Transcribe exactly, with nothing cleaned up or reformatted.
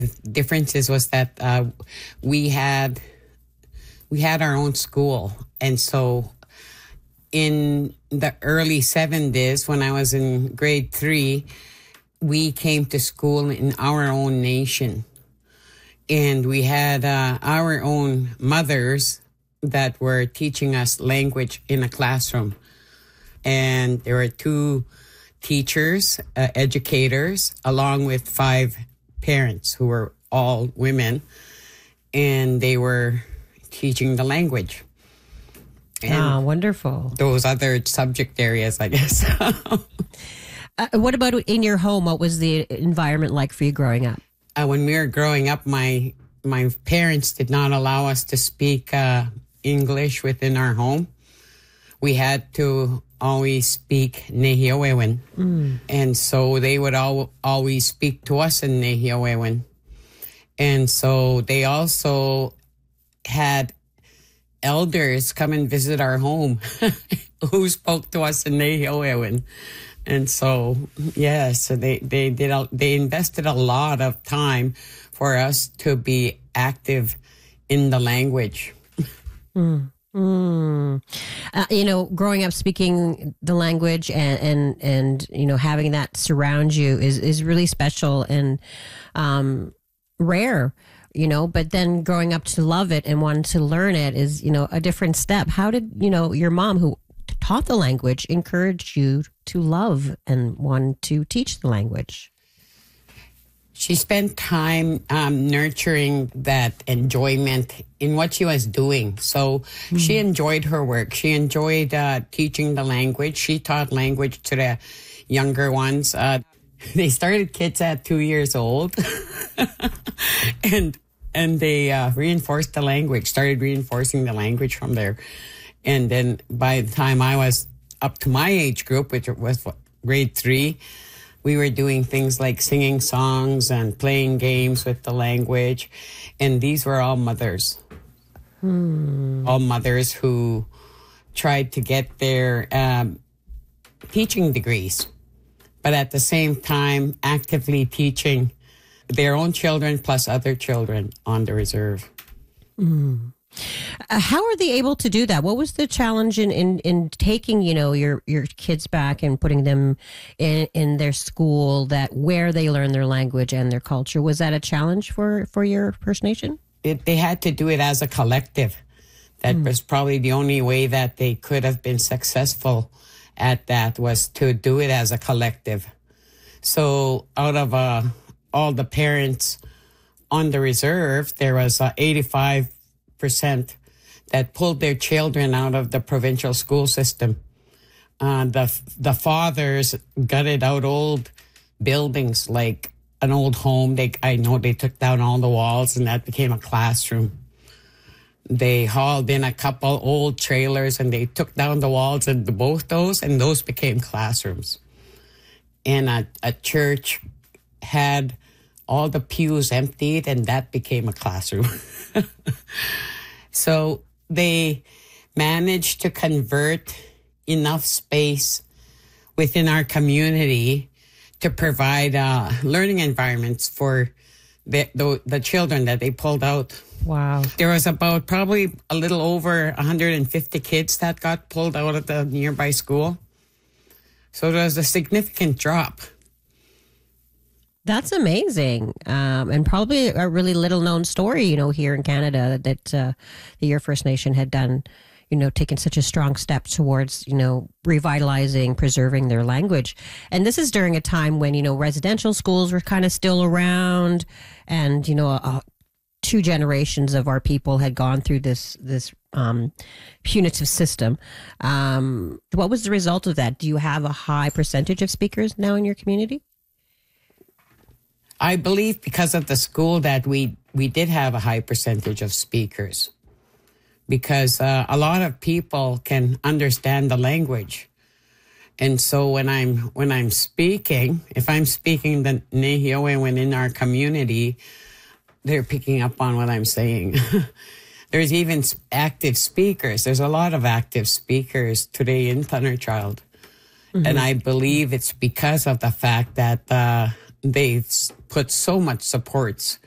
Differences was that uh, we had we had our own school, and so in the early seventies, when I was in grade three, we came to school in our own nation, and we had uh, our own mothers that were teaching us language in a classroom, and there were two teachers, uh, educators, along with five parents who were all women, and they were teaching the language. And ah, wonderful. Those other subject areas, I guess. uh, what about in your home? What was the environment like for you growing up? Uh, when we were growing up, my my parents did not allow us to speak uh, English within our home. We had to always speak Nehiyawewin. Mm. And so they would all, always speak to us in Nehiyawewin. And so they also had elders come and visit our home who spoke to us in Nehiyawewin. And so, yeah, so they, they did, a, they invested a lot of time for us to be active in the language. Mm. Mm. Uh, you know, growing up speaking the language and, and, and, you know, having that surround you is, is really special and um, rare, you know, but then growing up to love it and wanting to learn it is, you know, a different step. How did, you know, your mom who taught the language encourage you to love and want to teach the language? She spent time um, nurturing that enjoyment in what she was doing. So mm-hmm. she enjoyed her work. She enjoyed uh, teaching the language. She taught language to the younger ones. Uh, they started kids at two years old, and and they uh, reinforced the language. Started reinforcing the language from there, and then by the time I was up to my age group, which was what, grade three. We were doing things like singing songs and playing games with the language. And these were all mothers. Hmm. All mothers who tried to get their um, teaching degrees, but at the same time actively teaching their own children plus other children on the reserve. Hmm. Uh, how are they able to do that? What was the challenge in, in, in taking, you know, your, your kids back and putting them in, in their school that where they learn their language and their culture? Was that a challenge for, for your First Nation? It, they had to do it as a collective. That mm. was probably the only way that they could have been successful at that, was to do it as a collective. So out of uh, all the parents on the reserve, there was uh, eighty-five percent that pulled their children out of the provincial school system. Uh, the the fathers gutted out old buildings like an old home. They I know they took down all the walls and that became a classroom. They hauled in a couple old trailers and they took down the walls of the, both those, and those became classrooms. And a, a church had all the pews emptied and that became a classroom. So they managed to convert enough space within our community to provide uh, learning environments for the, the the children that they pulled out. Wow. There was about probably a little over one hundred fifty kids that got pulled out of the nearby school. So there was a significant drop. That's amazing, um, and probably a really little known story, you know, here in Canada that uh, the Your First Nation had done, you know, taken such a strong step towards, you know, revitalizing, preserving their language. And this is during a time when, you know, residential schools were kind of still around, and, you know, uh, two generations of our people had gone through this this um, punitive system. Um, what was the result of that? Do you have a high percentage of speakers now in your community? I believe because of the school that we, we did have a high percentage of speakers, because uh, a lot of people can understand the language. And so when I'm when I'm speaking, if I'm speaking the Nehiyawewin in our community, they're picking up on what I'm saying. There's even active speakers. There's a lot of active speakers today in Thunderchild. Mm-hmm. And I believe it's because of the fact that uh, they've put so much supports